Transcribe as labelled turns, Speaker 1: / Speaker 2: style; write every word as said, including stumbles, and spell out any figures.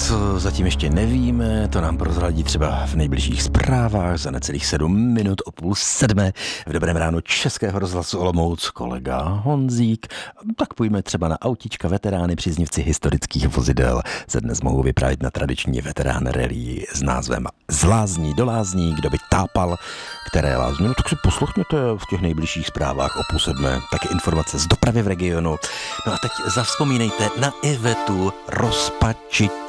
Speaker 1: co zatím ještě nevíme, to nám prozradí třeba v nejbližších zprávách za necelých sedm minut o půl sedmé v Dobrém ránu Českého rozhlasu Olomouc kolega Honzík. Tak pojďme třeba na autička veterány, příznivci historických vozidel. Se dnes mohou vyprávět na tradiční veterán rally s názvem Z lázní do lázní, kdo by tápal, které lázně. No tak si poslechněte v těch nejbližších zprávách o půl sedmé, také informace z dopravy v regionu. No a teď zavzpomínejte na Ivetu Rozpačitě.